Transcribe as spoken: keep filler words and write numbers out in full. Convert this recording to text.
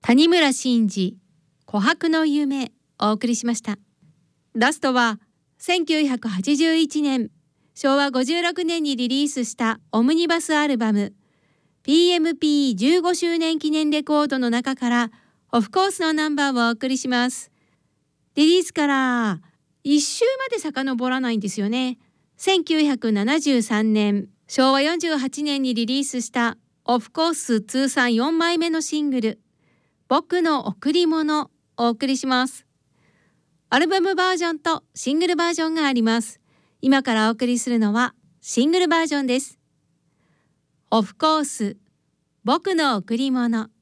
谷村新司琥珀の夢お送りしました。ラストはせんきゅうひゃくはちじゅういちねんしょうわごじゅうろくねんにリリースしたオムニバスアルバム ピーエムピーじゅうご 周年記念レコードの中からオフコースのナンバーをお送りします。リリースから一周まで遡らないんですよね。せんきゅうひゃくななじゅうさんねんしょうわよんじゅうはちねんにリリースしたオフコース通算よんまいめのシングル僕の贈り物をお送りします。アルバムバージョンとシングルバージョンがあります。今からお送りするのはシングルバージョンです。オフコース僕の贈り物。